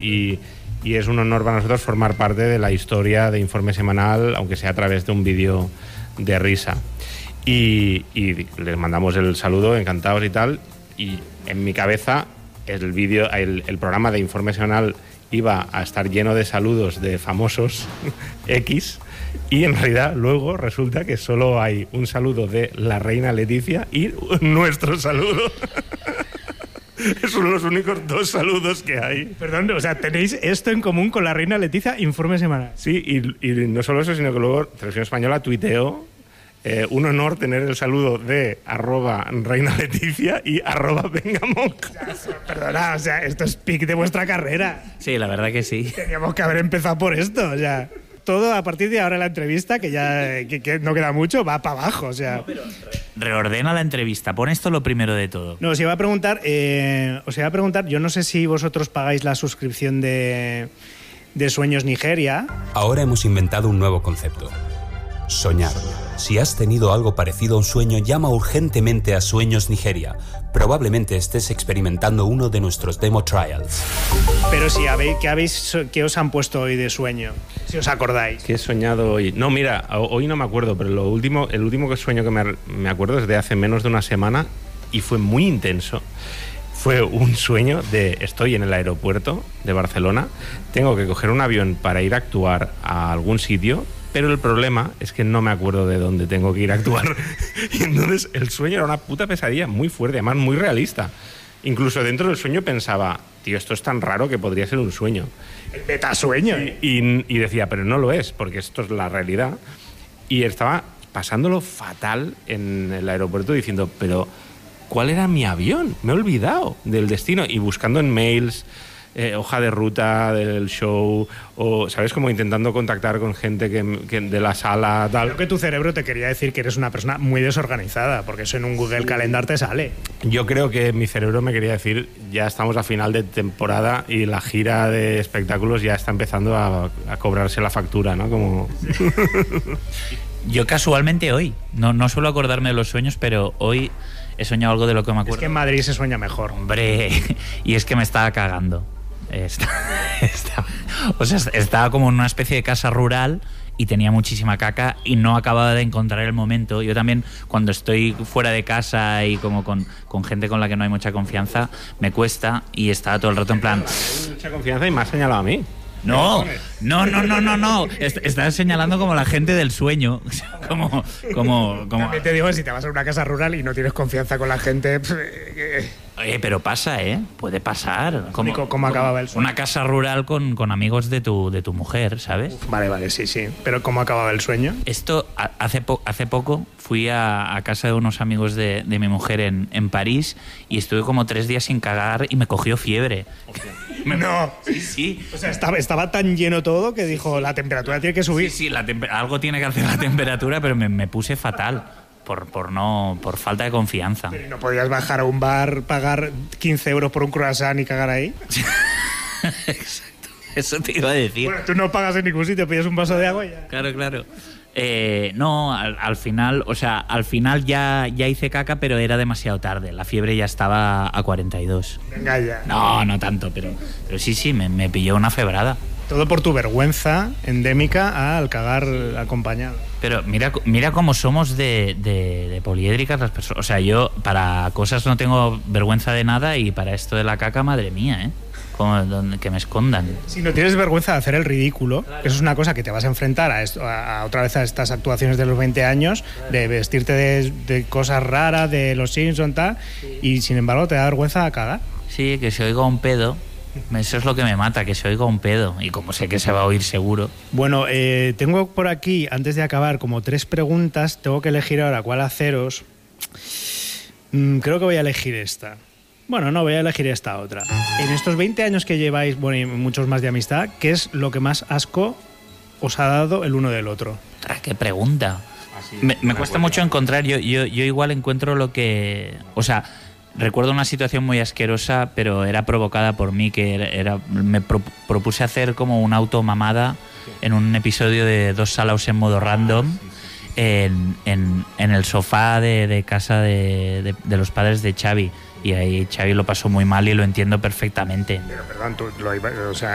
y es un honor para nosotros formar parte de la historia de Informe Semanal, aunque sea a través de un vídeo de risa. Y les mandamos el saludo, encantados y tal. Y en mi cabeza el programa de Informe Semanal iba a estar lleno de saludos de famosos X, y en realidad luego resulta que solo hay un saludo de la reina Leticia y nuestro saludo. Son los únicos 2 saludos que hay. Perdón, o sea, tenéis esto en común con la reina Leticia, Informe Semanal. Sí, y no solo eso, sino que luego Televisión Española tuiteó un honor tener el saludo de @reina Leticia y @vengamonk. Perdona, o sea, esto es pic de vuestra carrera. Sí, la verdad que sí. Teníamos que haber empezado por esto, o sea... Todo a partir de ahora la entrevista, que ya que no queda mucho, va para abajo, o sea... Reordena la entrevista, pon esto lo primero de todo. No, os iba a preguntar, yo no sé si vosotros pagáis la suscripción de Sueños Nigeria. Ahora hemos inventado un nuevo concepto. Soñar. Si has tenido algo parecido a un sueño, llama urgentemente a Sueños Nigeria. Probablemente estés experimentando uno de nuestros demo trials. Pero si ¿qué os han puesto hoy de sueño? Si os acordáis. ¿Qué he soñado hoy? No, mira, hoy no me acuerdo, pero el último sueño que me acuerdo es de hace menos de una semana y fue muy intenso. Fue un sueño de estoy en el aeropuerto de Barcelona, tengo que coger un avión para ir a actuar a algún sitio, pero el problema es que no me acuerdo de dónde tengo que ir a actuar. Y entonces el sueño era una puta pesadilla muy fuerte, además muy realista. Incluso dentro del sueño pensaba, tío, esto es tan raro que podría ser un sueño. El metasueño. Y decía, pero no lo es, porque esto es la realidad. Y estaba pasándolo fatal en el aeropuerto diciendo, pero ¿cuál era mi avión? Me he olvidado del destino. Y buscando en mails, hoja de ruta del show, o, ¿sabes? Como intentando contactar con gente que de la sala, tal. Creo que tu cerebro te quería decir que eres una persona muy desorganizada, porque eso en un Google Calendar te sale. Yo creo que mi cerebro me quería decir, ya estamos a final de temporada y la gira de espectáculos ya está empezando a cobrarse la factura, ¿no? Como... Yo casualmente hoy, no suelo acordarme de los sueños, pero hoy he soñado algo de lo que me acuerdo. Es que en Madrid se sueña mejor. Hombre, y es que me estaba cagando. Estaba como en una especie de casa rural y tenía muchísima caca y no acababa de encontrar el momento. Yo también, cuando estoy fuera de casa y como con gente con la que no hay mucha confianza, me cuesta, y estaba todo el rato en plan... Hay mucha confianza y me has señalado a mí. No. Estás señalando como la gente del sueño. Como... También te digo, si te vas a una casa rural y no tienes confianza con la gente... Oye, pero pasa, ¿eh? Puede pasar. ¿Cómo acababa el sueño? Una casa rural con amigos de tu mujer, ¿sabes? Vale, sí. Pero ¿cómo acababa el sueño? Esto, hace poco fui a casa de unos amigos de mi mujer en París, y estuve como 3 días sin cagar y me cogió fiebre. No. Sí. O sea, estaba tan lleno todo que dijo, la temperatura tiene que subir. Sí, algo tiene que hacer la temperatura, pero me puse fatal. Por falta de confianza. ¿Pero no podías bajar a un bar, pagar 15 euros por un croissant y cagar ahí? Exacto, eso te iba a decir. Bueno, tú no pagas en ningún sitio, pides un vaso de agua y ya. Claro. No, al final ya hice caca, pero era demasiado tarde. La fiebre ya estaba a 42. Venga ya. No tanto, pero sí, me pilló una febrada. Todo por tu vergüenza endémica al cagar acompañado. Pero mira cómo somos de poliédricas las personas. O sea, yo para cosas no tengo vergüenza de nada, y para esto de la caca, madre mía, ¿eh? Que me escondan. Si no tienes vergüenza de hacer el ridículo, claro, que eso es una cosa que te vas a enfrentar a otra vez a estas actuaciones de los 20 años, claro, de vestirte de cosas raras, de los Simpsons, tal, y sin embargo te da vergüenza a cagar. Sí, que se oiga un pedo. Eso es lo que me mata, que se oiga un pedo. Y como sé que se va a oír seguro. Bueno, tengo por aquí, antes de acabar, como 3 preguntas. Tengo que elegir ahora cuál haceros. Creo que voy a elegir esta. Bueno, no, voy a elegir esta otra. En estos 20 años que lleváis, bueno, y muchos más de amistad, ¿qué es lo que más asco os ha dado el uno del otro? ¿Qué pregunta? Me cuesta mucho encontrar. Yo igual encuentro lo que... O sea... Recuerdo una situación muy asquerosa, pero era provocada por mí, que me propuse hacer como una automamada en un episodio de 2 Salaos en modo random en el sofá de casa de los padres de Xavi. Y ahí Xavi lo pasó muy mal y lo entiendo perfectamente. Pero perdón,